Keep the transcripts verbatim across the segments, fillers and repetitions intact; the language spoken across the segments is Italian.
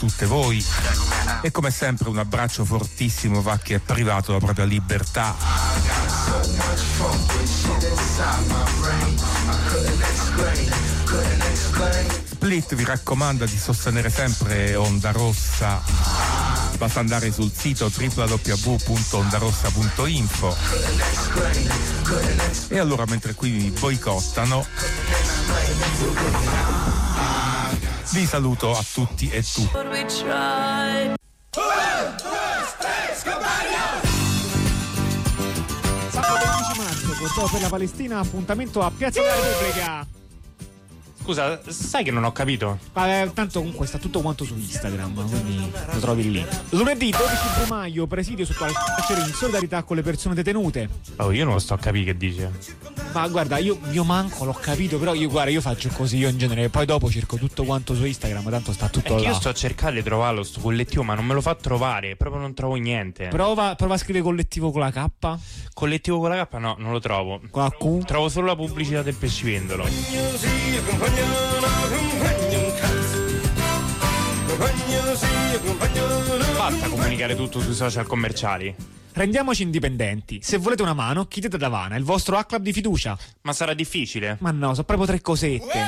tutte voi. E come sempre un abbraccio fortissimo va a chi è privato della propria libertà. Split vi raccomanda di sostenere sempre Onda Rossa. Basta andare sul sito w w w punto ondarossa punto info. E allora, mentre qui mi boicottano, vi saluto a tutti e tutte. Sabato undici marzo, corteo per la Palestina, appuntamento a Piazza della Repubblica. Scusa, sai che non ho capito? Vabbè, tanto comunque sta tutto quanto su Instagram, quindi lo trovi lì. Lunedì dodici Brumaio, presidio sotto al carcere in solidarietà con le persone detenute. Oh, io non lo sto a capire che dice. Ma guarda, io, io manco l'ho capito, però io guarda, io faccio così, io in genere, poi dopo cerco tutto quanto su Instagram, tanto sta tutto è là. Che io sto a cercare di trovarlo sto collettivo, ma non me lo fa trovare, proprio non trovo niente. Prova, prova a scrivere collettivo con la K. Collettivo con la K? No, non lo trovo. Con la Q? Trovo solo la pubblicità del pescivendolo. Basta comunicare tutto sui social commerciali. Rendiamoci indipendenti. Se volete una mano, chiedete ad Havana, il vostro A-Club di fiducia. Ma sarà difficile? Ma no, sono proprio tre cosette.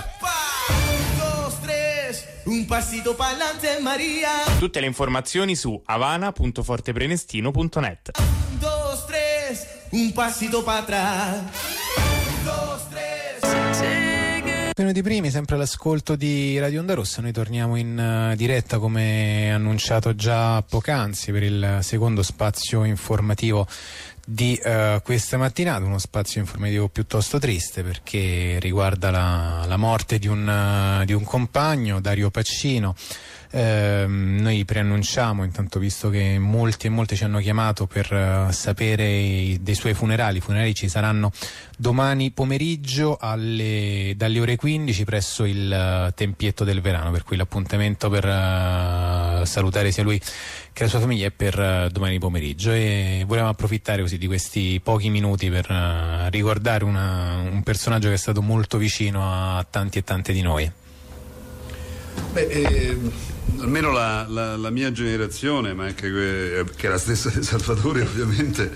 Un passito pa'lante Maria. Tutte le informazioni su havana punto forteprenestino punto net. Dos, tres, un passito pa' atrás. Dos, tres. Benvenuti primi, sempre all'ascolto di Radio Onda Rossa. Noi torniamo in uh, diretta come annunciato già poc'anzi per il secondo spazio informativo di uh, questa mattinata, uno spazio informativo piuttosto triste perché riguarda la, la morte di un, uh, di un compagno, Dario Pacino. Eh, noi preannunciamo, intanto, visto che molti e molte ci hanno chiamato per uh, sapere i, dei suoi funerali. I funerali ci saranno domani pomeriggio alle, dalle ore quindici presso il uh, Tempietto del Verano, per cui l'appuntamento per uh, salutare sia lui che la sua famiglia è per uh, domani pomeriggio, e volevamo approfittare così di questi pochi minuti per uh, ricordare una, un personaggio che è stato molto vicino a tanti e tante di noi. Beh, eh, almeno la, la, la mia generazione, ma anche que- che è la stessa di Salvatore ovviamente,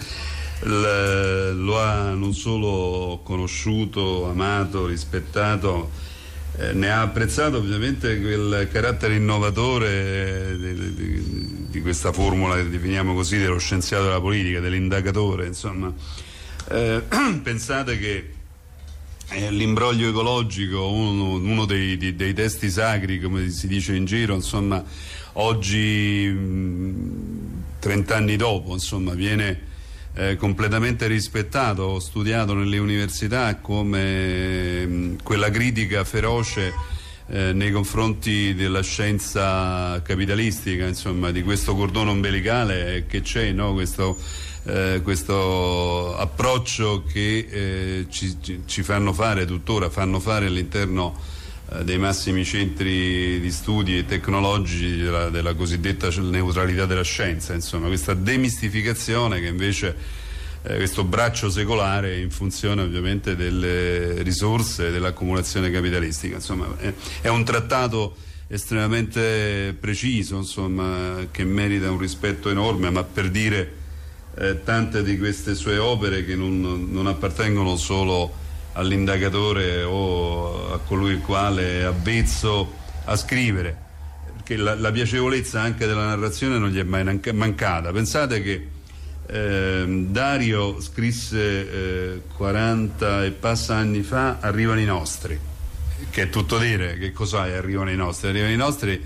l- lo ha non solo conosciuto, amato, rispettato, eh, ne ha apprezzato ovviamente quel carattere innovatore di, di, di questa formula che definiamo così dello scienziato della politica, dell'indagatore, insomma. Eh, pensate che Eh, l'imbroglio ecologico, uno, uno dei, dei, dei testi sacri, come si dice in giro, insomma, oggi trent'anni dopo, insomma, viene eh, completamente rispettato, studiato nelle università come mh, quella critica feroce eh, nei confronti della scienza capitalistica, insomma, di questo cordone ombelicale che c'è, no? Questo Eh, questo approccio che eh, ci, ci fanno fare tuttora, fanno fare all'interno eh, dei massimi centri di studi tecnologici della, della cosiddetta neutralità della scienza, insomma, questa demistificazione che invece eh, questo braccio secolare in funzione ovviamente delle risorse dell'accumulazione capitalistica, insomma, è, è un trattato estremamente preciso, insomma, che merita un rispetto enorme, ma per dire Eh, tante di queste sue opere che non, non appartengono solo all'indagatore o a colui il quale è avvezzo a scrivere, perché la, la piacevolezza anche della narrazione non gli è mai mancata. Pensate che eh, Dario scrisse eh, quaranta e passa anni fa Arrivano i nostri, che è tutto dire. Che cos'è Arrivano i nostri? Arrivano i nostri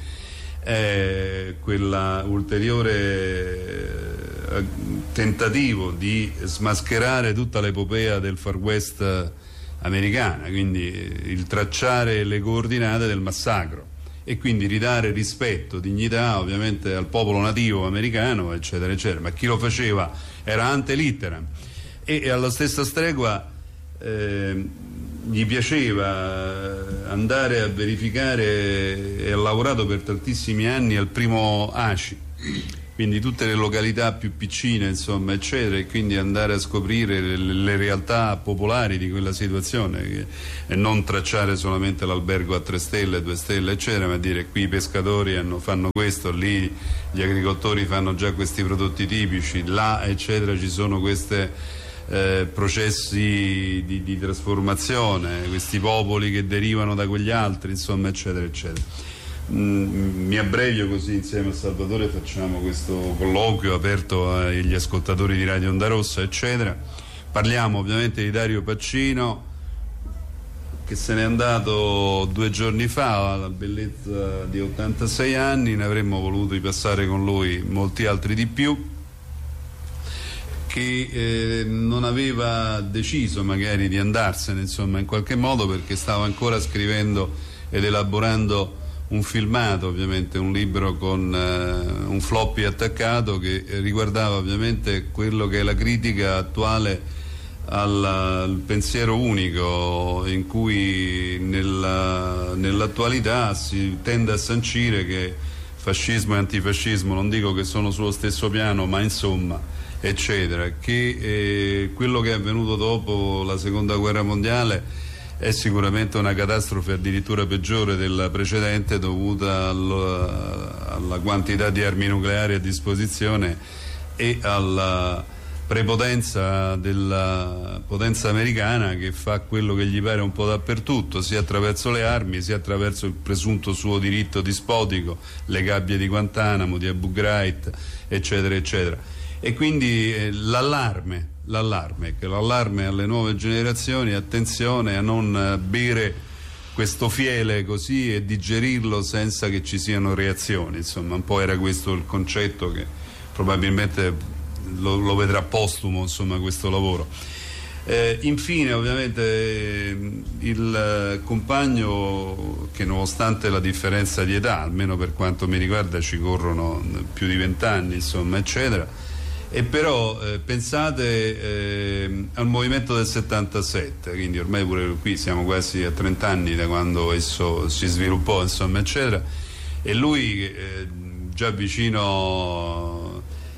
è quella ulteriore tentativo di smascherare tutta l'epopea del Far West americana, quindi il tracciare le coordinate del massacro e quindi ridare rispetto, dignità ovviamente al popolo nativo americano, eccetera eccetera, ma chi lo faceva era ante litteram, e, e alla stessa stregua eh, gli piaceva andare a verificare, e ha lavorato per tantissimi anni al primo A C I, quindi tutte le località più piccine, insomma, eccetera, e quindi andare a scoprire le, le realtà popolari di quella situazione e non tracciare solamente l'albergo a tre stelle, due stelle, eccetera, ma dire qui i pescatori hanno, fanno questo, lì gli agricoltori fanno già questi prodotti tipici, là, eccetera, ci sono questi eh, processi di, di trasformazione, questi popoli che derivano da quegli altri, insomma, eccetera, eccetera. Mm, mi abbrevio, così insieme a Salvatore facciamo questo colloquio aperto agli ascoltatori di Radio Onda Rossa, eccetera. Parliamo ovviamente di Dario Pacino, che se n'è andato due giorni fa alla bellezza di ottantasei anni. Ne avremmo voluto passare con lui molti altri di più, che eh, non aveva deciso magari di andarsene, insomma, in qualche modo, perché stava ancora scrivendo ed elaborando un filmato, ovviamente un libro con uh, un floppy attaccato che riguardava ovviamente quello che è la critica attuale al, al pensiero unico, in cui nella, nell'attualità si tende a sancire che fascismo e antifascismo, non dico che sono sullo stesso piano, ma insomma, eccetera, che eh, quello che è avvenuto dopo la seconda guerra mondiale è sicuramente una catastrofe addirittura peggiore della precedente, dovuta alla, alla quantità di armi nucleari a disposizione e alla prepotenza della potenza americana, che fa quello che gli pare un po' dappertutto, sia attraverso le armi sia attraverso il presunto suo diritto dispotico, le gabbie di Guantanamo, di Abu Ghraib, eccetera, eccetera. E quindi eh, l'allarme L'allarme, che l'allarme alle nuove generazioni: attenzione a non bere questo fiele così e digerirlo senza che ci siano reazioni, insomma, un po' era questo il concetto, che probabilmente lo, lo vedrà postumo, insomma, questo lavoro. Eh, infine, ovviamente, il compagno, che nonostante la differenza di età, almeno per quanto mi riguarda ci corrono più di vent'anni, insomma, eccetera, e però eh, pensate eh, al movimento del settantasette, quindi ormai pure qui siamo quasi a trenta anni da quando esso si sviluppò, insomma, eccetera, e lui eh, già vicino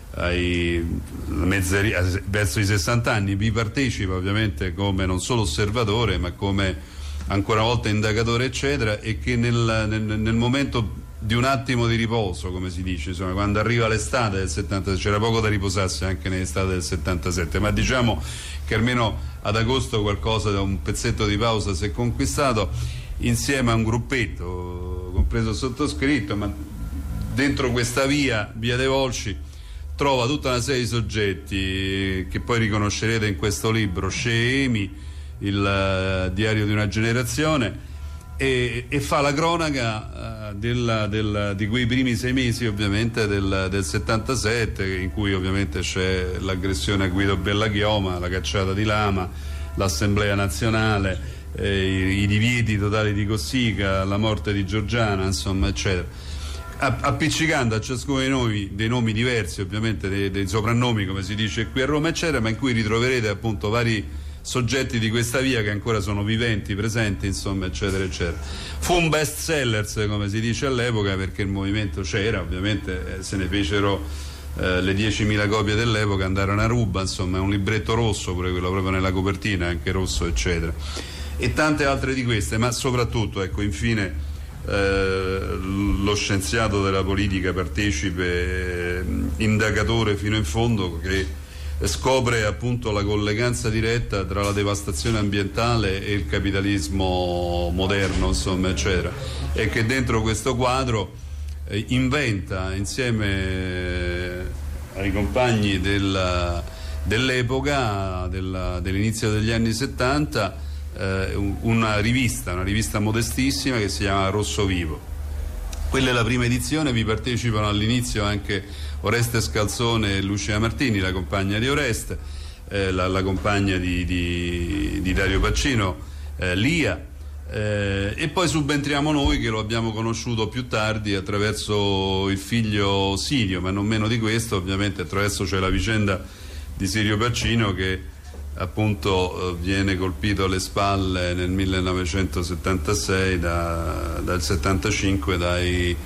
ai mezzeria, verso i sessanta anni, vi partecipa ovviamente come non solo osservatore ma come ancora una volta indagatore, eccetera, e che nel, nel, nel momento di un attimo di riposo, come si dice, insomma, quando arriva l'estate del settantasette, c'era poco da riposarsi anche nell'estate del settantasette, ma diciamo che almeno ad agosto qualcosa, da un pezzetto di pausa si è conquistato, insieme a un gruppetto, compreso il sottoscritto, ma dentro questa via, via dei Volsci, trova tutta una serie di soggetti che poi riconoscerete in questo libro, Scemi, il uh, diario di una generazione, E, e fa la cronaca uh, della, della, di quei primi sei mesi, ovviamente, del, del settantasette, in cui ovviamente c'è l'aggressione a Guido Bellachioma, la cacciata di Lama, l'Assemblea Nazionale, eh, i, i divieti totali di Cossiga, la morte di Giorgiana, insomma, eccetera, a, appiccicando a ciascuno di noi dei nomi diversi, ovviamente dei, dei soprannomi, come si dice qui a Roma, eccetera, ma in cui ritroverete appunto vari soggetti di questa via che ancora sono viventi, presenti, insomma, eccetera, eccetera. Fu un best sellers, come si dice all'epoca, perché il movimento c'era, ovviamente, eh, se ne fecero eh, le diecimila copie dell'epoca, andarono a ruba, insomma, è un libretto rosso, pure quello proprio nella copertina, anche rosso, eccetera. E tante altre di queste, ma soprattutto, ecco, infine, eh, lo scienziato della politica, partecipe, eh, indagatore fino in fondo, che scopre appunto la colleganza diretta tra la devastazione ambientale e il capitalismo moderno, insomma, eccetera, e che dentro questo quadro eh, inventa, insieme eh, ai compagni della, dell'epoca, della, dell'inizio degli anni settanta, eh, una rivista, una rivista modestissima che si chiama Rosso Vivo. Quella è la prima edizione, vi partecipano all'inizio anche Oreste Scalzone e Lucia Martini, la compagna di Oreste, eh, la, la compagna di, di, di Dario Pacino, eh, Lia, eh, e poi subentriamo noi, che lo abbiamo conosciuto più tardi attraverso il figlio Sirio, ma non meno di questo, ovviamente attraverso c'è la vicenda di Sirio Pacino, che appunto eh, viene colpito alle spalle nel millenovecentosettantasei, da, dal settantacinque dai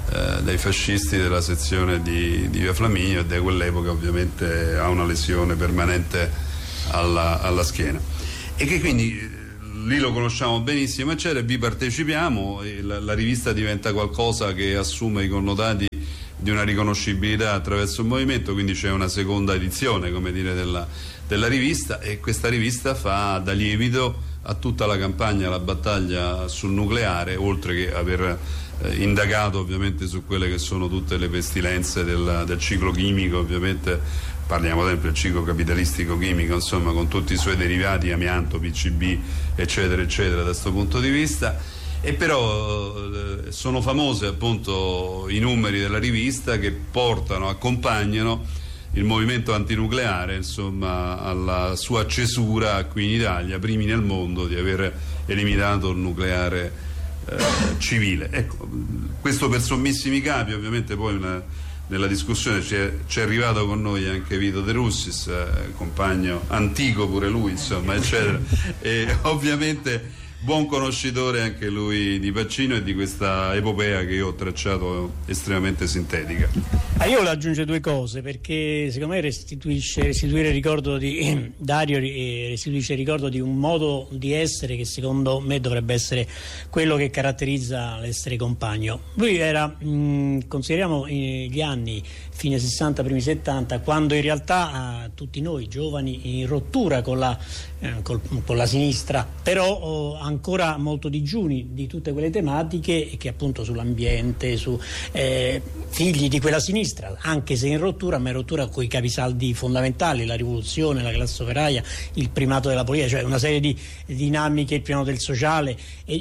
eh, dai fascisti della sezione di, di Via Flaminio, e da quell'epoca ovviamente ha una lesione permanente alla, alla schiena, e che quindi lì lo conosciamo benissimo, eccetera, e vi partecipiamo, e la, la rivista diventa qualcosa che assume i connotati di una riconoscibilità attraverso il movimento, quindi c'è una seconda edizione, come dire, della, della rivista, e questa rivista fa da lievito a tutta la campagna, la battaglia sul nucleare, oltre che aver eh, indagato ovviamente su quelle che sono tutte le pestilenze del, del ciclo chimico, ovviamente parliamo sempre del ciclo capitalistico chimico, insomma, con tutti i suoi derivati, amianto, P C B, eccetera, eccetera, da questo punto di vista. E però eh, sono famose appunto i numeri della rivista che portano, accompagnano il movimento antinucleare, insomma, alla sua cesura qui in Italia, primi nel mondo di aver eliminato il nucleare eh, civile. Ecco, questo per sommissimi capi. Ovviamente poi una, nella discussione c'è, c'è arrivato con noi anche Vito De Russis, eh, compagno antico pure lui, insomma, eccetera, e ovviamente buon conoscitore anche lui di Pacino e di questa epopea che io ho tracciato, estremamente sintetica. Ah, io voglio aggiungere due cose, perché secondo me restituisce, restituire il ricordo di eh, Dario eh, restituisce il ricordo di un modo di essere che secondo me dovrebbe essere quello che caratterizza l'essere compagno. Lui era, mh, consideriamo eh, gli anni fine sessanta, primi settanta, quando in realtà eh, tutti noi giovani in rottura con la, eh, col, con la sinistra, però oh, ancora molto digiuni di tutte quelle tematiche che appunto sull'ambiente, su eh, figli di quella sinistra, anche se in rottura, ma in rottura con i capisaldi fondamentali, la rivoluzione, la classe operaia, il primato della politica, cioè una serie di dinamiche, il piano del sociale,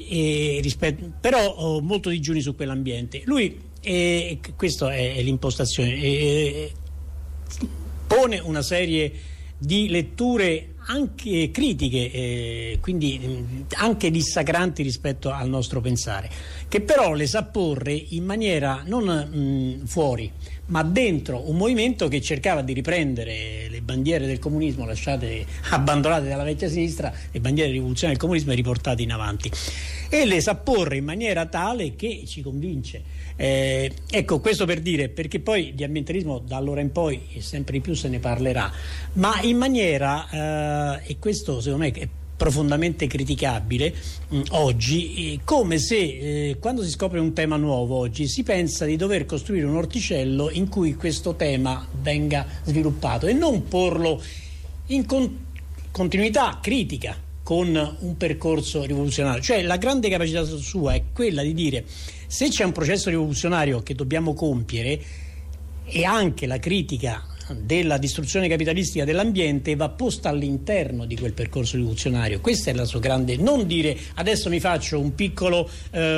e, e rispetto, però oh, molto digiuni su quell'ambiente. Lui, e questa è, è l'impostazione, e, pone una serie di letture anche critiche, eh, quindi mh, anche dissacranti rispetto al nostro pensare, che però le sa porre in maniera non mh, fuori, ma dentro un movimento che cercava di riprendere le bandiere del comunismo lasciate, abbandonate dalla vecchia sinistra, le bandiere di rivoluzione del comunismo, e riportate in avanti, e le sa porre in maniera tale che ci convince. Eh, ecco, questo per dire, perché poi di ambientalismo da allora in poi sempre di più se ne parlerà, ma in maniera, eh, e questo secondo me è profondamente criticabile mh, oggi, eh, come se eh, quando si scopre un tema nuovo oggi si pensa di dover costruire un orticello in cui questo tema venga sviluppato e non porlo in con- continuità critica con un percorso rivoluzionario. Cioè la grande capacità sua è quella di dire: se c'è un processo rivoluzionario che dobbiamo compiere, e anche la critica della distruzione capitalistica dell'ambiente va posta all'interno di quel percorso rivoluzionario. Questa è la sua grande, non dire adesso mi faccio un piccolo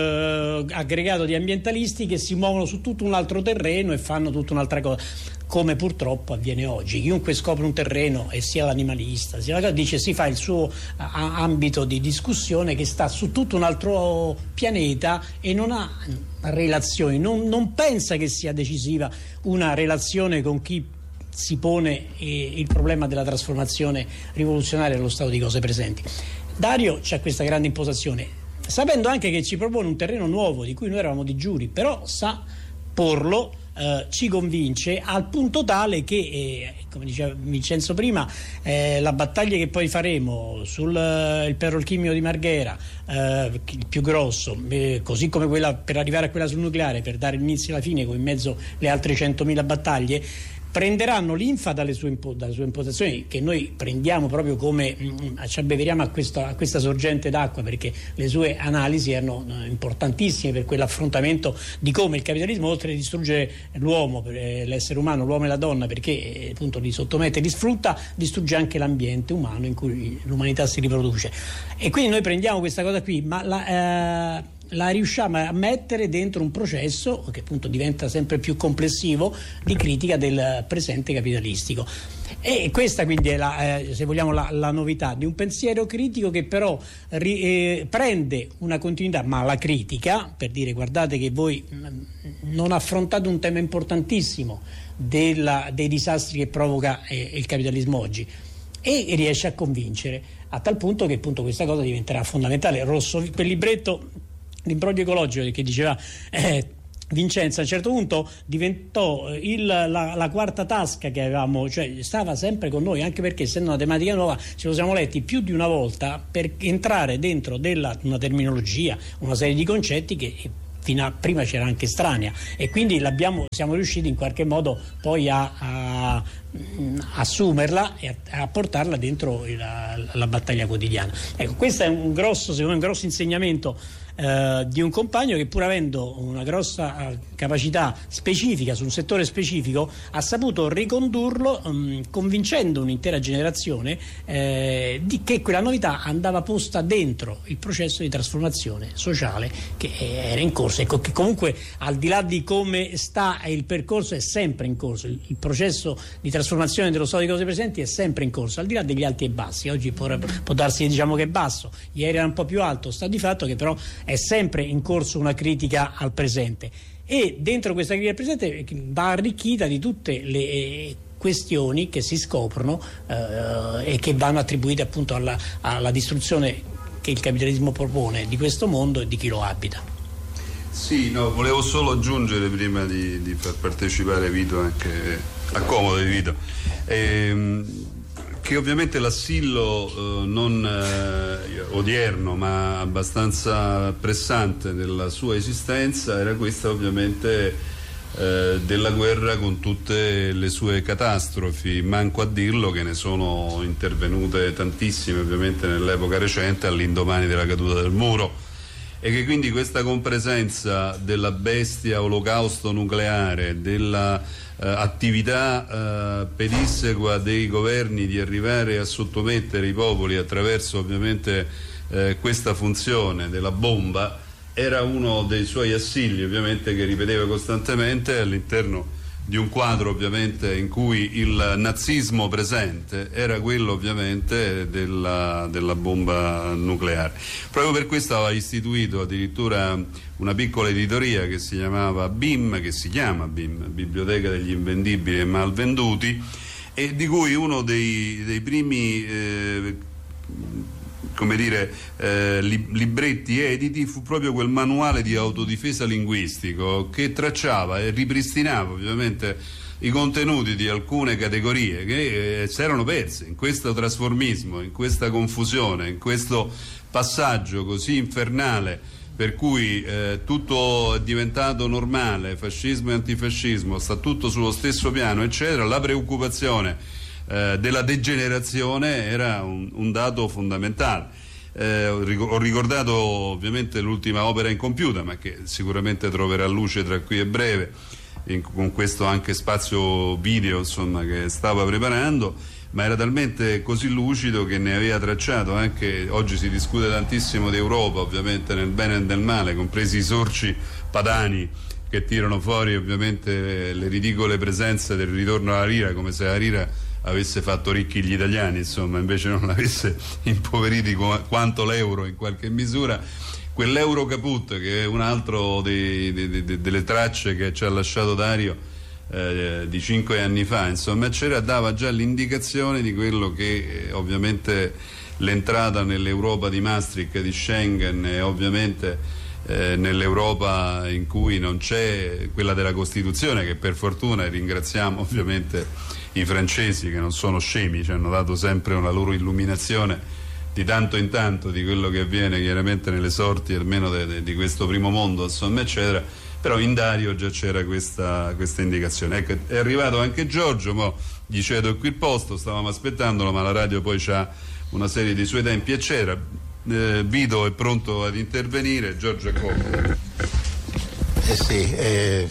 eh, aggregato di ambientalisti che si muovono su tutto un altro terreno e fanno tutta un'altra cosa, come purtroppo avviene oggi. Chiunque scopre un terreno, e sia l'animalista sia la, dice si fa il suo a, ambito di discussione che sta su tutto un altro pianeta e non ha relazioni, non, non pensa che sia decisiva una relazione con chi si pone eh, il problema della trasformazione rivoluzionaria dello stato di cose presenti. Dario c'ha questa grande impostazione, sapendo anche che ci propone un terreno nuovo di cui noi eravamo digiuni, però sa porlo, eh, ci convince al punto tale che, eh, come diceva Vincenzo prima, eh, la battaglia che poi faremo sul eh, il petrolchimico di Marghera, eh, il più grosso, eh, così come quella per arrivare a quella sul nucleare, per dare l'inizio alla fine, con in mezzo le altre centomila battaglie, prenderanno linfa dalle sue, impo- dalle sue impostazioni, che noi prendiamo proprio come mh, ci abbeveriamo a questa, a questa sorgente d'acqua, perché le sue analisi erano uh, importantissime per quell'affrontamento di come il capitalismo, oltre a distruggere l'uomo, eh, l'essere umano, l'uomo e la donna, perché eh, appunto li sottomette e li sfrutta, distrugge anche l'ambiente umano in cui l'umanità si riproduce. E quindi noi prendiamo questa cosa qui, ma la, eh, la riusciamo a mettere dentro un processo che appunto diventa sempre più complessivo di critica del presente capitalistico. E questa quindi è la, eh, se vogliamo la, la novità di un pensiero critico che però ri, eh, prende una continuità, ma la critica, per dire guardate che voi non affrontate un tema importantissimo della, dei disastri che provoca eh, il capitalismo oggi, e riesce a convincere, a tal punto che appunto questa cosa diventerà fondamentale. Rosso, quel libretto, l'imbroglio ecologico, che diceva eh, Vincenzo a un certo punto diventò il, la, la quarta tasca che avevamo, cioè stava sempre con noi, anche perché essendo una tematica nuova ci lo siamo letti più di una volta per entrare dentro della, una terminologia, una serie di concetti che fino a prima c'era anche estranea, e quindi l'abbiamo, siamo riusciti in qualche modo poi a, a assumerla e a, a portarla dentro la, la battaglia quotidiana. Ecco, questo è un grosso, secondo me, un grosso insegnamento eh, di un compagno che, pur avendo una grossa eh, capacità specifica su un settore specifico, ha saputo ricondurlo mh, convincendo un'intera generazione eh, di che quella novità andava posta dentro il processo di trasformazione sociale che era in corso, ecco, che comunque al di là di come sta il percorso è sempre in corso, il, il processo di trasformazione dello stato di cose presenti è sempre in corso, al di là degli alti e bassi. Oggi può, può darsi, diciamo, che è basso, ieri era un po' più alto, sta di fatto che però è sempre in corso una critica al presente, e dentro questa critica al presente va arricchita di tutte le eh, questioni che si scoprono eh, e che vanno attribuite appunto alla, alla distruzione che il capitalismo propone di questo mondo e di chi lo abita. Sì, no, volevo solo aggiungere prima di, di far partecipare Vito, anche a comodo di Vito, ehm, che ovviamente l'assillo eh, non eh, odierno ma abbastanza pressante della sua esistenza era questa, ovviamente, eh, della guerra con tutte le sue catastrofi. Manco a dirlo che ne sono intervenute tantissime ovviamente nell'epoca recente, all'indomani della caduta del muro, e che quindi questa compresenza della bestia olocausto nucleare, della eh, attività eh, pedissequa dei governi di arrivare a sottomettere i popoli attraverso ovviamente eh, questa funzione della bomba, era uno dei suoi assilli, ovviamente, che ripeteva costantemente all'interno di un quadro ovviamente in cui il nazismo presente era quello ovviamente della, della bomba nucleare. Proprio per questo aveva istituito addirittura una piccola editoria che si chiamava B I M, che si chiama B I M, Biblioteca degli Invendibili e Malvenduti, e di cui uno dei, dei primi eh, come dire, eh, libretti editi fu proprio quel manuale di autodifesa linguistico che tracciava e ripristinava ovviamente i contenuti di alcune categorie che eh, si erano perse in questo trasformismo, in questa confusione, in questo passaggio così infernale per cui eh, tutto è diventato normale, fascismo e antifascismo, sta tutto sullo stesso piano, eccetera. La preoccupazione Eh, della degenerazione era un, un dato fondamentale. Eh, ho ricordato ovviamente l'ultima opera incompiuta, ma che sicuramente troverà luce tra qui e breve, in, con questo anche spazio video, insomma, che stava preparando, ma era talmente così lucido che ne aveva tracciato anche, oggi si discute tantissimo di Europa, ovviamente nel bene e nel male, compresi i sorci padani che tirano fuori ovviamente le ridicole presenze del ritorno alla lira, come se la lira avesse fatto ricchi gli italiani, insomma, invece non avesse impoveriti quanto l'euro in qualche misura. Quell'euro caput, che è un altro dei, dei, dei, delle tracce che ci ha lasciato Dario eh, di cinque anni fa, insomma, c'era, dava già l'indicazione di quello che eh, ovviamente l'entrata nell'Europa di Maastricht, di Schengen, e ovviamente eh, nell'Europa in cui non c'è quella della Costituzione, che per fortuna, e ringraziamo ovviamente i francesi che non sono scemi, ci hanno dato sempre una loro illuminazione di tanto in tanto di quello che avviene chiaramente nelle sorti almeno de, de, di questo primo mondo, insomma, eccetera. Però in Dario già c'era questa, questa indicazione. Ecco, è arrivato anche Giorgio, mo gli cedo qui il posto, stavamo aspettandolo, ma la radio poi c'ha una serie di suoi tempi, eccetera. eh, Vito è pronto ad intervenire, Giorgio è comodo. Eh sì, eh,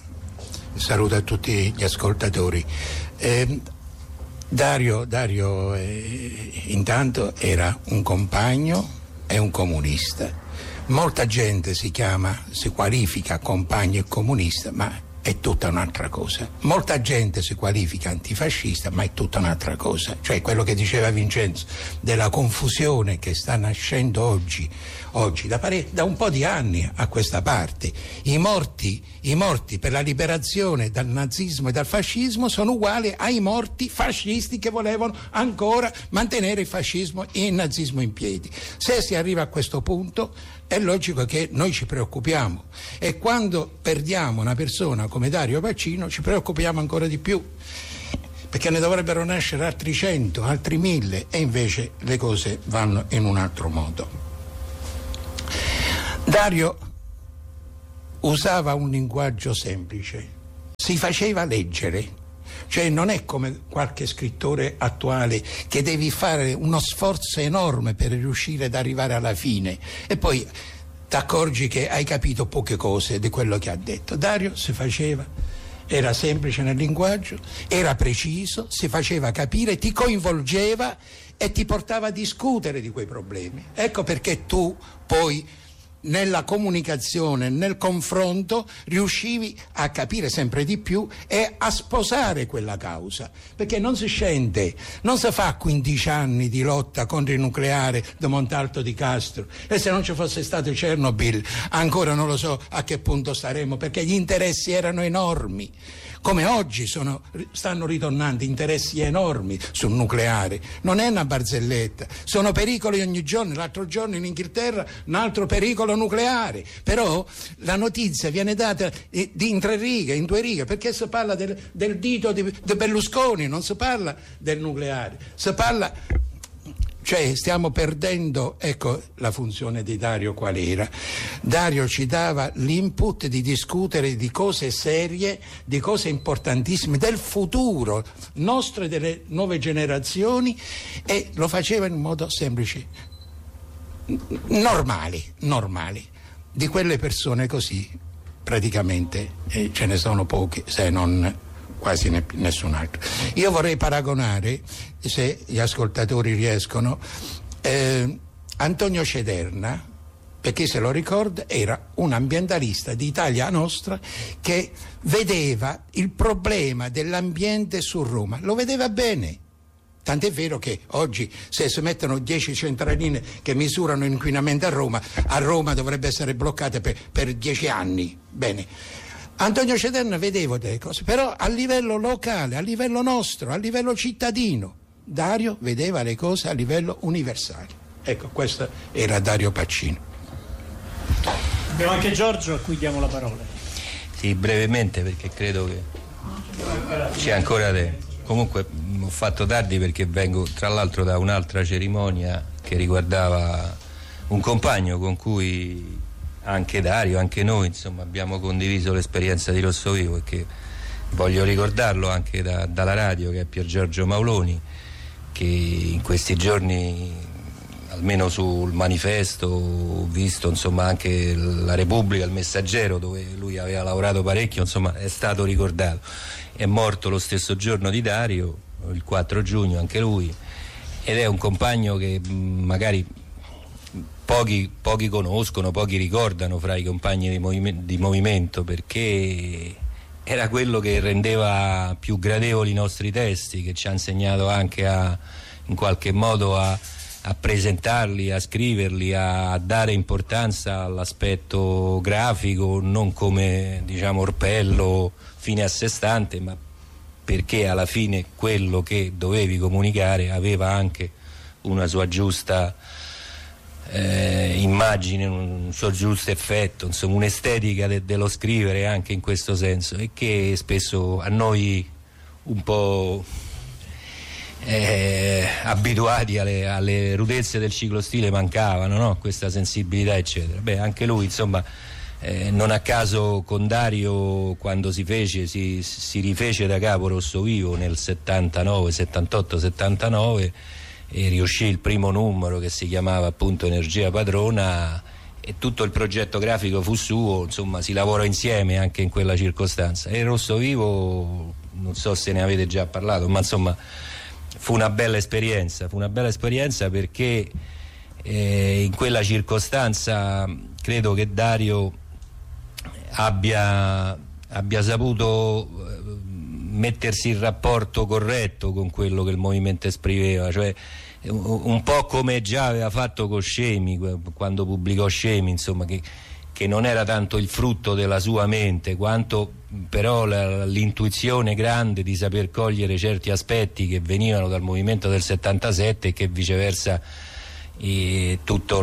saluto a tutti gli ascoltatori. Eh, Dario, Dario eh, intanto era un compagno e un comunista. Molta gente si chiama, si qualifica compagno e comunista, ma è tutta un'altra cosa. Molta gente si qualifica antifascista, ma è tutta un'altra cosa. Cioè quello che diceva Vincenzo della confusione che sta nascendo oggi, oggi da, pare- da un po' di anni a questa parte. I morti, i morti per la liberazione dal nazismo e dal fascismo sono uguali ai morti fascisti che volevano ancora mantenere il fascismo e il nazismo in piedi. Se si arriva a questo punto è logico che noi ci preoccupiamo, e quando perdiamo una persona come Dario Pacino ci preoccupiamo ancora di più, perché ne dovrebbero nascere altri cento, altri mille, e invece le cose vanno in un altro modo. Dario usava un linguaggio semplice, si faceva leggere. Cioè non è come qualche scrittore attuale che devi fare uno sforzo enorme per riuscire ad arrivare alla fine e poi ti accorgi che hai capito poche cose di quello che ha detto. Dario si faceva, era semplice nel linguaggio, era preciso, si faceva capire, ti coinvolgeva e ti portava a discutere di quei problemi. Ecco perché tu poi nella comunicazione, nel confronto, riuscivi a capire sempre di più e a sposare quella causa, perché non si scende, non si fa quindici anni di lotta contro il nucleare di Montalto di Castro, e se non ci fosse stato Chernobyl ancora non lo so a che punto staremmo, perché gli interessi erano enormi. Come oggi sono, stanno ritornando interessi enormi sul nucleare, non è una barzelletta, sono pericoli ogni giorno. L'altro giorno in Inghilterra un altro pericolo nucleare, però la notizia viene data di in tre righe, in due righe, perché si parla del, del dito di, di Berlusconi, non si parla del nucleare, si parla. Cioè stiamo perdendo, ecco la funzione di Dario qual era. Dario ci dava l'input di discutere di cose serie, di cose importantissime, del futuro nostro e delle nuove generazioni, e lo faceva in modo semplice, normali, normali. Di quelle persone così praticamente eh, ce ne sono poche, se non quasi ne, nessun altro. Io vorrei paragonare, se gli ascoltatori riescono, eh, Antonio Cederna, perché se lo ricorda era un ambientalista di Italia Nostra che vedeva il problema dell'ambiente su Roma, lo vedeva bene. Tant'è vero che oggi se si mettono dieci centraline che misurano l'inquinamento a Roma, a Roma dovrebbe essere bloccata per, per dieci anni. Bene. Antonio Cederna vedeva delle cose, però a livello locale, a livello nostro, a livello cittadino. Dario vedeva le cose a livello universale. Ecco, questo era Dario Pacino. Abbiamo anche Giorgio a cui diamo la parola. Sì, brevemente, perché credo che c'è ancora tempo. Comunque ho fatto tardi perché vengo tra l'altro da un'altra cerimonia che riguardava un compagno con cui anche Dario, anche noi insomma abbiamo condiviso l'esperienza di Rosso Vivo, e che voglio ricordarlo anche da, dalla radio, che è Pier Giorgio Mauloni, che in questi giorni, almeno sul Manifesto, ho visto insomma anche la Repubblica, il Messaggero, dove lui aveva lavorato parecchio, insomma è stato ricordato. È morto lo stesso giorno di Dario, il quattro giugno anche lui, ed è un compagno che magari Pochi, pochi conoscono, pochi ricordano fra i compagni di, movime, di movimento, perché era quello che rendeva più gradevoli i nostri testi, che ci ha insegnato anche a, in qualche modo a, a presentarli, a scriverli, a, a dare importanza all'aspetto grafico, non come diciamo orpello fine a sé stante, ma perché alla fine quello che dovevi comunicare aveva anche una sua giusta Eh, immagine, un suo giusto effetto, insomma un'estetica de- dello scrivere anche in questo senso, e che spesso a noi un po' eh, abituati alle, alle rudezze del ciclostile mancavano, no? Questa sensibilità eccetera. Beh, anche lui insomma eh, non a caso con Dario, quando si fece si, si rifece da capo Rosso Vivo nel settantanove, settantotto settantanove, e riuscì il primo numero che si chiamava appunto Energia Padrona, e tutto il progetto grafico fu suo, insomma si lavorò insieme anche in quella circostanza. E Rosso Vivo, non so se ne avete già parlato, ma insomma fu una bella esperienza, fu una bella esperienza perché eh, in quella circostanza credo che Dario abbia abbia saputo mettersi in rapporto corretto con quello che il movimento esprimeva, cioè un po' come già aveva fatto con Scemi, quando pubblicò Scemi, insomma, che, che non era tanto il frutto della sua mente quanto però la, l'intuizione grande di saper cogliere certi aspetti che venivano dal movimento del settantasette e che viceversa e tutta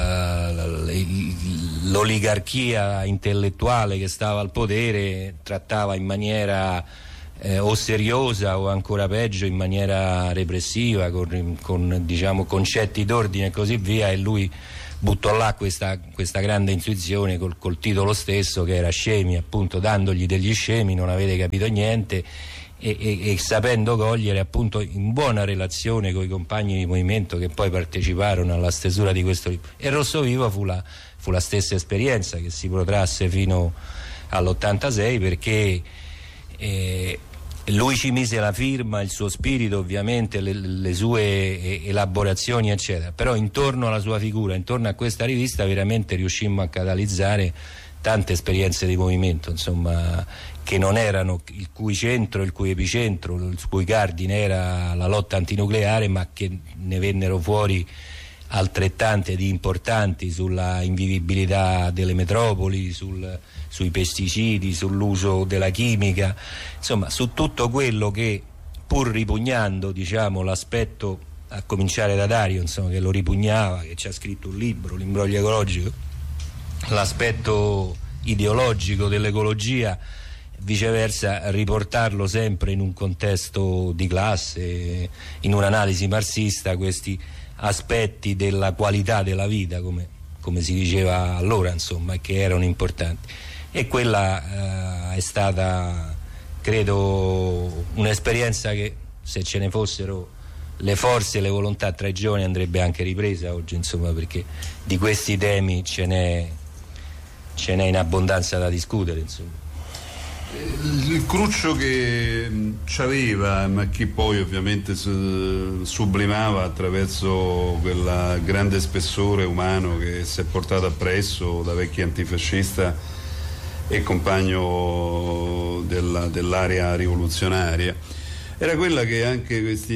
l'oligarchia intellettuale che stava al potere trattava in maniera eh, o seriosa o ancora peggio in maniera repressiva, con, con diciamo concetti d'ordine e così via, e lui buttò là questa, questa grande intuizione col, col titolo stesso, che era Scemi, appunto, dandogli degli scemi non avete capito niente, e, e, e sapendo cogliere, appunto, in buona relazione con i compagni di movimento che poi parteciparono alla stesura di questo libro. E Rosso Vivo fu la, fu la stessa esperienza che si protrasse fino all'ottantasei, perché eh, lui ci mise la firma, il suo spirito, ovviamente, le, le sue elaborazioni eccetera, però intorno alla sua figura, intorno a questa rivista, veramente riuscimmo a catalizzare tante esperienze di movimento, insomma, che non erano, il cui centro, il cui epicentro, il cui cardine era la lotta antinucleare, ma che ne vennero fuori altrettante di importanti sulla invivibilità delle metropoli, sul, sui pesticidi, sull'uso della chimica, insomma su tutto quello che, pur ripugnando, diciamo, l'aspetto, a cominciare da Dario, insomma, che lo ripugnava, che ci ha scritto un libro, L'imbroglio ecologico, l'aspetto ideologico dell'ecologia, viceversa riportarlo sempre in un contesto di classe, in un'analisi marxista, questi aspetti della qualità della vita, come, come si diceva allora, insomma, che erano importanti. E quella eh, è stata, credo, un'esperienza che, se ce ne fossero le forze e le volontà tra i giovani, andrebbe anche ripresa oggi, insomma, perché di questi temi ce n'è, ce n'è in abbondanza da discutere, insomma. Il cruccio che c'aveva, ma che poi ovviamente sublimava attraverso quel grande spessore umano che si è portato appresso da vecchio antifascista e compagno della, dell'area rivoluzionaria, era quella che anche questi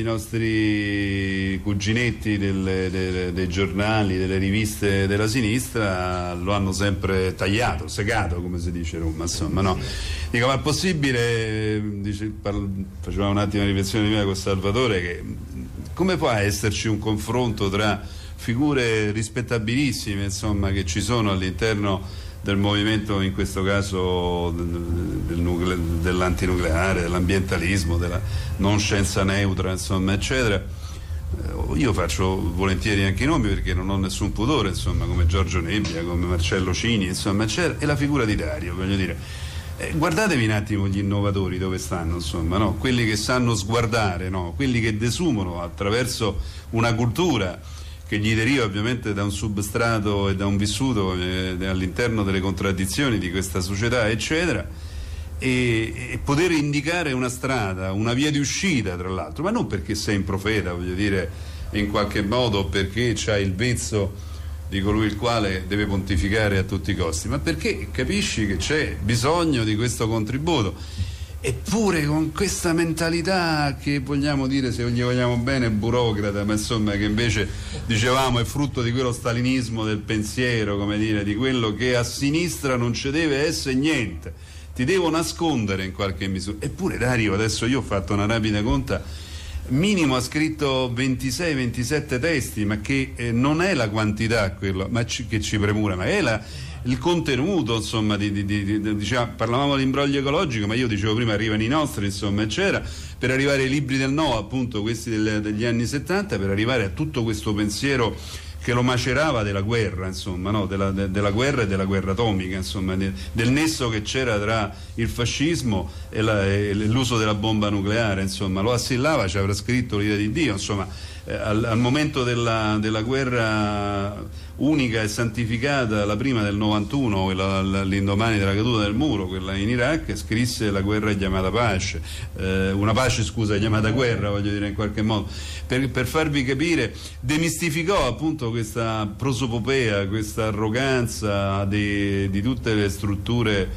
nostri cuginetti delle, delle, dei giornali, delle riviste della sinistra lo hanno sempre tagliato, segato, come si dice a Roma, insomma, no? Dico, ma è possibile, dice, parlo, facevamo un attimo di riflessione prima con Salvatore, che come può esserci un confronto tra figure rispettabilissime, insomma, che ci sono all'interno del movimento, in questo caso del nucle- dell'antinucleare, dell'ambientalismo, della non scienza neutra, insomma, eccetera. Io faccio volentieri anche i nomi perché non ho nessun pudore, insomma, come Giorgio Nebbia, come Marcello Cini, insomma, eccetera, e la figura di Dario, voglio dire. Eh, guardatevi un attimo gli innovatori dove stanno, insomma, no? Quelli che sanno sguardare, no? Quelli che desumono attraverso una cultura che gli deriva ovviamente da un substrato e da un vissuto eh, all'interno delle contraddizioni di questa società, eccetera, e, e poter indicare una strada, una via di uscita, tra l'altro, ma non perché sei un profeta, voglio dire, in qualche modo perché c'hai il vezzo di colui il quale deve pontificare a tutti i costi, ma perché capisci che c'è bisogno di questo contributo. Eppure con questa mentalità che, vogliamo dire, se gli vogliamo bene, burocrata, ma insomma che invece, dicevamo, è frutto di quello stalinismo del pensiero, come dire, di quello che a sinistra non ci deve essere niente, ti devo nascondere in qualche misura. Eppure Dario, adesso io ho fatto una rapida conta, minimo ha scritto ventisei ventisette testi, ma che eh, non è la quantità quello, ma ci, che ci premura, ma è la, il contenuto, insomma, di, di, di, di, diciamo, parlavamo di imbroglio ecologico, ma io dicevo prima arrivano i nostri, insomma, eccetera, per arrivare ai libri del no, appunto questi del, degli anni settanta, per arrivare a tutto questo pensiero che lo macerava della guerra, insomma, no? della, de, della guerra e della guerra atomica, insomma, de, del nesso che c'era tra il fascismo e, la, e l'uso della bomba nucleare, insomma, lo assillava, ci avrà scritto l'idea di Dio, insomma, eh, al, al momento della, della guerra unica e santificata, la prima del novantuno, la, la, l'indomani della caduta del muro, quella in Iraq, scrisse La guerra è chiamata pace, eh, una pace, scusa, è chiamata guerra, voglio dire, in qualche modo, per, per farvi capire, demistificò appunto questa prosopopea, questa arroganza di, di tutte le strutture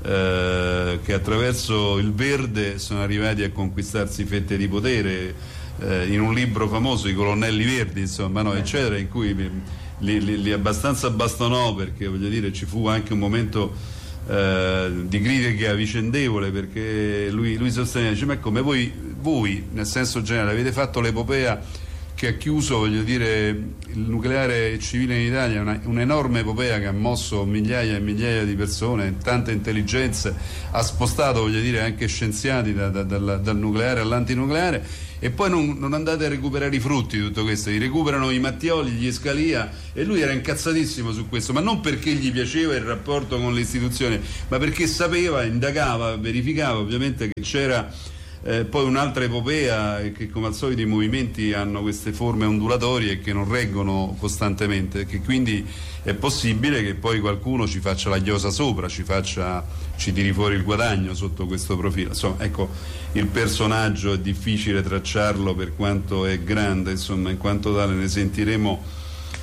eh, che attraverso il verde sono arrivati a conquistarsi fette di potere, eh, in un libro famoso, I colonnelli verdi, insomma, no, eccetera, in cui li, li, li abbastanza bastonò, perché voglio dire ci fu anche un momento eh, di critica vicendevole, perché lui, lui sosteneva, dice, ma come voi, voi nel senso generale avete fatto l'epopea che ha chiuso, voglio dire, il nucleare civile in Italia, una, un'enorme epopea che ha mosso migliaia e migliaia di persone, tante intelligenze, ha spostato, voglio dire, anche scienziati da, da, dal, dal nucleare all'antinucleare, e poi non, non andate a recuperare i frutti di tutto questo, li recuperano i Mattioli, gli Scalia, e lui era incazzatissimo su questo, ma non perché gli piaceva il rapporto con le istituzioni, ma perché sapeva, indagava, verificava ovviamente che c'era Eh, poi un'altra epopea, è che come al solito i movimenti hanno queste forme ondulatorie che non reggono costantemente, che quindi è possibile che poi qualcuno ci faccia la chiosa sopra, ci faccia, ci tiri fuori il guadagno sotto questo profilo. Insomma, ecco, il personaggio è difficile tracciarlo per quanto è grande, insomma, in quanto tale ne sentiremo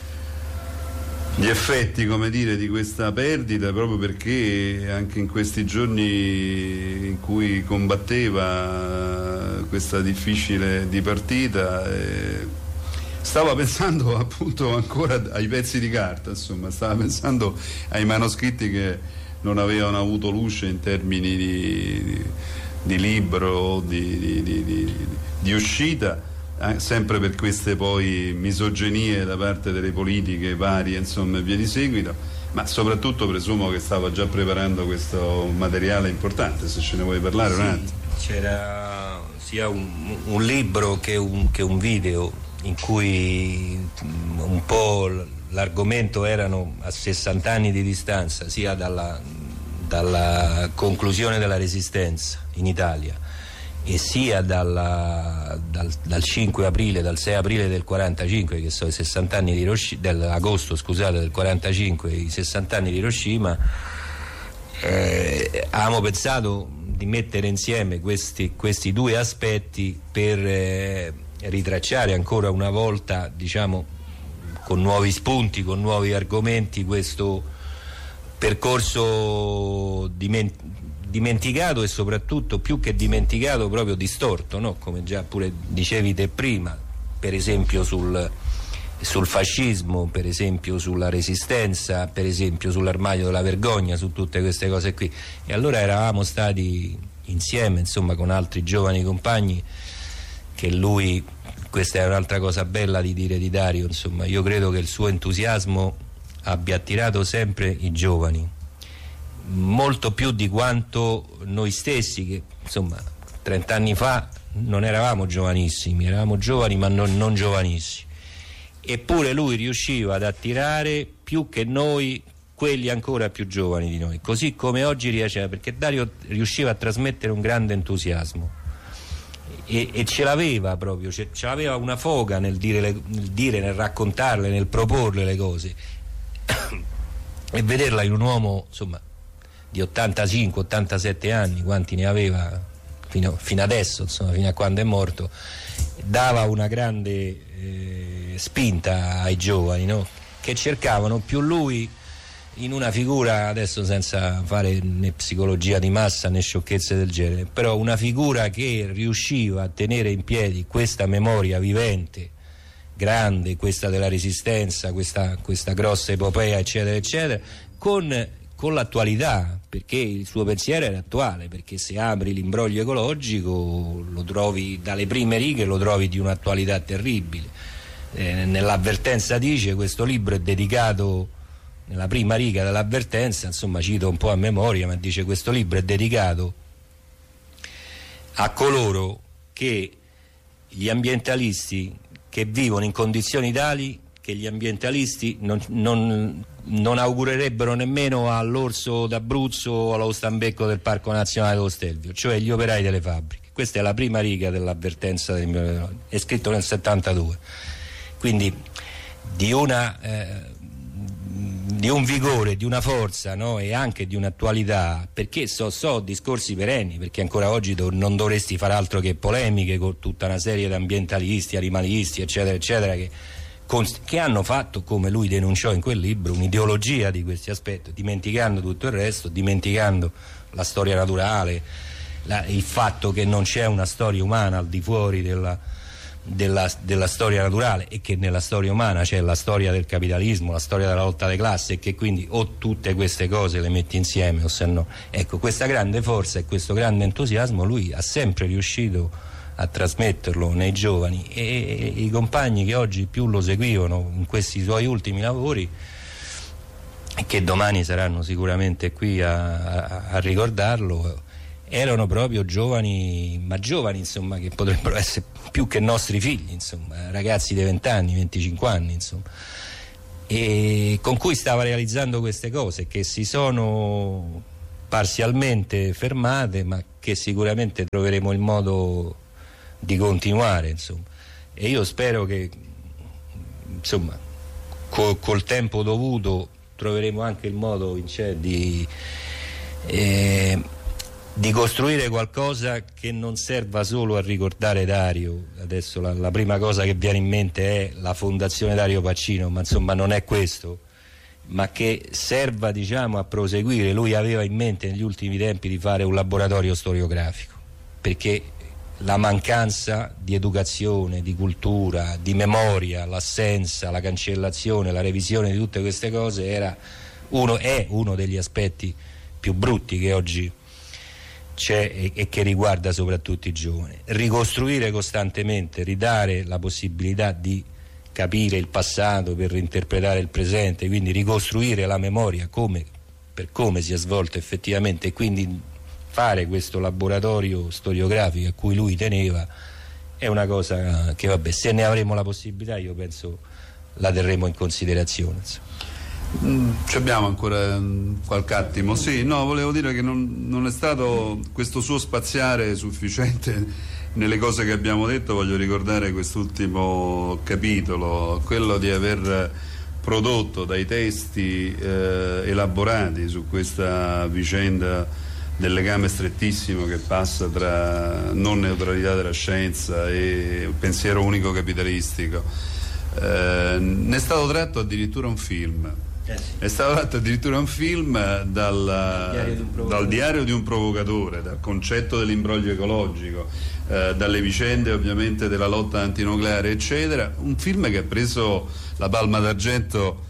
gli effetti, come dire, di questa perdita, proprio perché anche in questi giorni in cui combatteva questa difficile dipartita eh, stava pensando appunto ancora ai pezzi di carta, insomma, stava pensando ai manoscritti che non avevano avuto luce in termini di, di, di libro, di, di, di, di, di uscita, Eh, sempre per queste poi misoginie da parte delle politiche varie, insomma, e via di seguito, ma soprattutto presumo che stava già preparando questo materiale importante, se ce ne vuoi parlare sì, un attimo. C'era sia un, un libro che un, che un video in cui un po' l'argomento erano a sessanta anni di distanza sia dalla, dalla conclusione della Resistenza in Italia e sia dalla, dal, dal cinque aprile, dal sei aprile del quarantacinque, che sono i sessanta anni di Hiroshima, dell'agosto scusate del quarantacinque, i sessanta anni di Hiroshima. Eh, avevamo pensato di mettere insieme questi, questi due aspetti per eh, ritracciare ancora una volta, diciamo, con nuovi spunti, con nuovi argomenti, questo percorso dimenticato dimenticato e soprattutto più che dimenticato proprio distorto, no? Come già pure dicevi te prima, per esempio sul, sul fascismo, per esempio sulla Resistenza, per esempio sull'armadio della vergogna, su tutte queste cose qui. E allora eravamo stati insieme, insomma, con altri giovani compagni, che lui, questa è un'altra cosa bella di dire di Dario, insomma, io credo che il suo entusiasmo abbia attirato sempre i giovani, molto più di quanto noi stessi, che insomma trent'anni fa non eravamo giovanissimi, eravamo giovani ma non, non giovanissimi, eppure lui riusciva ad attirare più che noi quelli ancora più giovani di noi, così come oggi riesce, perché Dario riusciva a trasmettere un grande entusiasmo e, e ce l'aveva proprio, ce, ce l'aveva una foga nel dire, le, nel dire, nel raccontarle, nel proporle le cose e vederla in un uomo, insomma, di ottantacinque ottantasette anni, quanti ne aveva fino, fino adesso, insomma, fino a quando è morto, dava una grande eh, spinta ai giovani, no? Che cercavano più lui in una figura, adesso senza fare né psicologia di massa né sciocchezze del genere, però una figura che riusciva a tenere in piedi questa memoria vivente, grande, questa della Resistenza, questa, questa grossa epopea, eccetera, eccetera, con con l'attualità, perché il suo pensiero era attuale, perché se apri l'imbroglio ecologico lo trovi dalle prime righe, lo trovi di un'attualità terribile. Eh, nell'avvertenza dice, questo libro è dedicato, nella prima riga dell'avvertenza, insomma cito un po' a memoria, ma dice questo libro è dedicato a coloro che gli ambientalisti che vivono in condizioni tali che gli ambientalisti non, non, non augurerebbero nemmeno all'orso d'Abruzzo o allo stambecco del Parco Nazionale dello Stelvio, cioè gli operai delle fabbriche. Questa è la prima riga dell'avvertenza del mio, è scritto nel settantadue, quindi di una eh, di un vigore, di una forza, no? E anche di un'attualità, perché so, so discorsi perenni, perché ancora oggi do, non dovresti fare altro che polemiche con tutta una serie di ambientalisti, animalisti, eccetera, eccetera, che che hanno fatto, come lui denunciò in quel libro, un'ideologia di questi aspetti, dimenticando tutto il resto, dimenticando la storia naturale, la, il fatto che non c'è una storia umana al di fuori della, della, della storia naturale, e che nella storia umana c'è la storia del capitalismo, la storia della lotta alle classi, e che quindi o tutte queste cose le metti insieme o se no. Ecco, questa grande forza e questo grande entusiasmo lui ha sempre riuscito a trasmetterlo nei giovani, e i compagni che oggi più lo seguivano in questi suoi ultimi lavori e che domani saranno sicuramente qui a, a, a ricordarlo, erano proprio giovani, ma giovani insomma, che potrebbero essere più che nostri figli, insomma, ragazzi di venti anni, venticinque anni, insomma, e con cui stava realizzando queste cose che si sono parzialmente fermate, ma che sicuramente troveremo il modo di continuare, insomma. E io spero che insomma col, col tempo dovuto troveremo anche il modo di, eh, di costruire qualcosa che non serva solo a ricordare Dario. Adesso la, la prima cosa che viene in mente è la Fondazione Dario Pacino, ma insomma non è questo, ma che serva, diciamo, a proseguire. Lui aveva in mente negli ultimi tempi di fare un laboratorio storiografico, perché la mancanza di educazione, di cultura, di memoria, l'assenza, la cancellazione, la revisione di tutte queste cose era uno, è uno degli aspetti più brutti che oggi c'è e, e che riguarda soprattutto i giovani. Ricostruire costantemente, ridare la possibilità di capire il passato per reinterpretare il presente, quindi ricostruire la memoria come, per come si è svolto effettivamente, e quindi fare questo laboratorio storiografico a cui lui teneva, è una cosa che, vabbè, se ne avremo la possibilità, io penso la terremo in considerazione. Mm, ci abbiamo ancora mm, qualche attimo. Sì, no, volevo dire che non, non è stato questo suo spaziare sufficiente nelle cose che abbiamo detto. Voglio ricordare quest'ultimo capitolo, quello di aver prodotto dai testi eh, elaborati su questa vicenda del legame strettissimo che passa tra non neutralità della scienza e pensiero unico capitalistico. Eh, ne è stato tratto addirittura un film. Eh sì. È stato tratto addirittura un film dal, dal diario di un provocatore, dal concetto dell'imbroglio ecologico, eh, dalle vicende ovviamente della lotta antinucleare, eccetera. Un film che ha preso la Palma d'Argento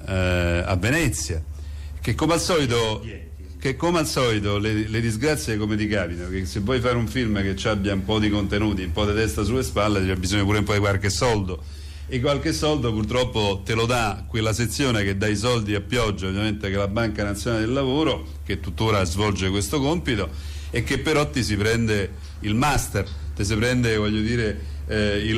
eh, a Venezia, che come al solito... che come al solito le, le disgrazie come ti capitano, che se vuoi fare un film che ci abbia un po' di contenuti, un po' di testa sulle spalle, c'è bisogno pure un po' di qualche soldo, e qualche soldo purtroppo te lo dà quella sezione che dà i soldi a pioggia, ovviamente, che è la Banca Nazionale del Lavoro, che tuttora svolge questo compito, e che però ti si prende il master, ti si prende, voglio dire, eh, il,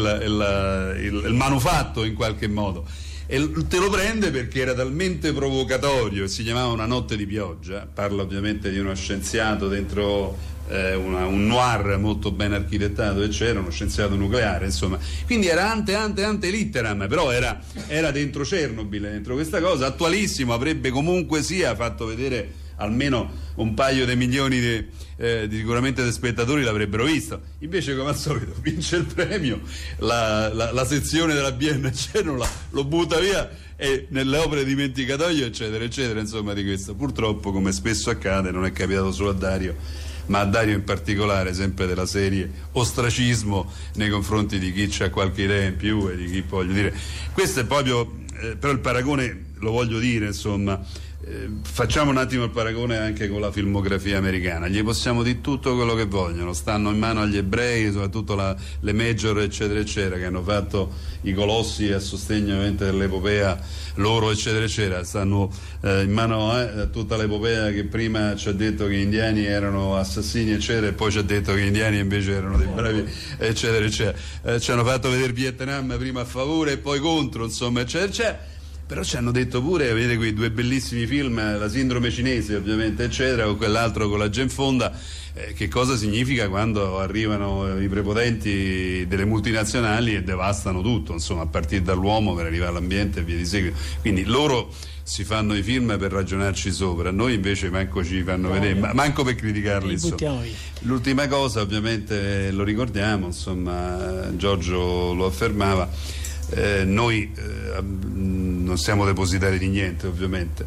il, il, il manufatto in qualche modo. E te lo prende perché era talmente provocatorio, si chiamava Una notte di pioggia, parla ovviamente di uno scienziato dentro eh, una, un noir molto ben architettato, eccetera, uno scienziato nucleare, insomma, quindi era ante ante ante litteram, però era, era dentro Chernobyl, dentro questa cosa, attualissimo, avrebbe comunque sia fatto vedere almeno un paio di milioni di, eh, di sicuramente di spettatori l'avrebbero visto. Invece, come al solito, vince il premio, la, la, la sezione della B N Cernola lo butta via, e nelle opere dimenticatoio, eccetera eccetera. Insomma, di questo purtroppo, come spesso accade, non è capitato solo a Dario, ma a Dario in particolare, sempre della serie ostracismo nei confronti di chi c'ha qualche idea in più e di chi, voglio dire, questo è proprio eh, però il paragone lo voglio dire, insomma. Eh, facciamo un attimo il paragone anche con la filmografia americana. Gli possiamo dire tutto quello che vogliono, stanno in mano agli ebrei, soprattutto la, le major, eccetera eccetera, che hanno fatto i colossi a sostegno ovviamente dell'epopea loro, eccetera eccetera, stanno eh, in mano a eh, tutta l'epopea che prima ci ha detto che gli indiani erano assassini, eccetera, e poi ci ha detto che gli indiani invece erano dei bravi, eccetera eccetera. Eh, ci hanno fatto vedere Vietnam prima a favore e poi contro, insomma, eccetera eccetera. Però ci hanno detto pure, vedete quei due bellissimi film, La sindrome cinese ovviamente, eccetera, o quell'altro con la Genfonda, eh, che cosa significa quando arrivano i prepotenti delle multinazionali e devastano tutto, insomma, a partire dall'uomo per arrivare all'ambiente e via di seguito. Quindi loro si fanno i film per ragionarci sopra, noi invece manco ci fanno no, vedere, ma manco per criticarli, insomma. L'ultima cosa, ovviamente, lo ricordiamo, insomma, Giorgio lo affermava, Eh, noi eh, non siamo depositari di niente, ovviamente,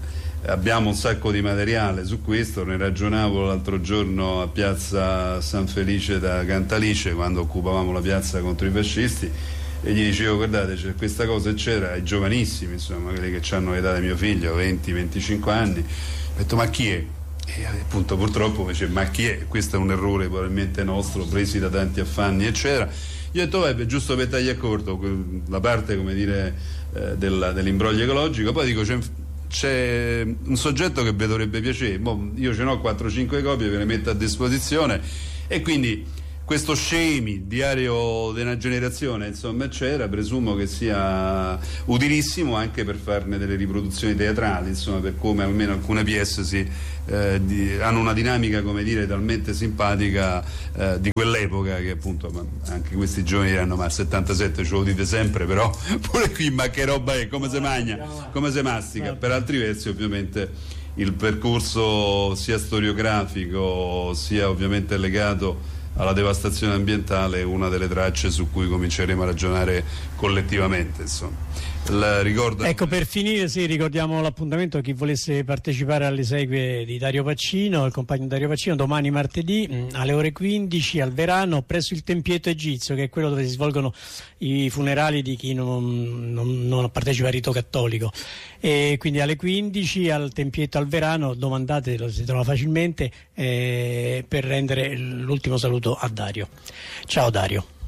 abbiamo un sacco di materiale su questo, ne ragionavo l'altro giorno a piazza San Felice da Cantalice quando occupavamo la piazza contro i fascisti e gli dicevo guardate c'è questa cosa eccetera, ai giovanissimi insomma, quelli che hanno l'età di mio figlio, venti venticinque anni, ho detto ma chi è? E appunto purtroppo dice ma chi è? Questo è un errore probabilmente nostro, presi da tanti affanni eccetera. Io ho detto vabbè, giusto per tagliare corto la parte come dire eh, del, dell'imbroglio ecologico, poi dico c'è, c'è un soggetto che vi dovrebbe piacere, boh, io ce n'ho quattro cinque copie, ve le metto a disposizione e quindi questo scemi, diario di una generazione insomma eccetera, presumo che sia utilissimo anche per farne delle riproduzioni teatrali insomma, per come almeno alcune pièce si, eh, di, hanno una dinamica come dire talmente simpatica eh, di quell'epoca che appunto ma anche questi giovani diranno ma al settantasette ce lo dite sempre però pure qui ma che roba è, come si magna, come si mastica, per altri versi ovviamente il percorso sia storiografico sia ovviamente legato alla devastazione ambientale è una delle tracce su cui cominceremo a ragionare collettivamente insomma. La ricordo... Ecco, per finire sì, ricordiamo l'appuntamento a chi volesse partecipare alle esequie di Dario Pacino, il compagno Dario Pacino, domani martedì mh, alle ore quindici al Verano presso il Tempietto Egizio, che è quello dove si svolgono i funerali di chi non, non, non partecipa al rito cattolico, e quindi alle quindici al Tempietto al Verano, domandate, lo si trova facilmente, eh, per rendere l'ultimo saluto a Dario. Ciao Dario.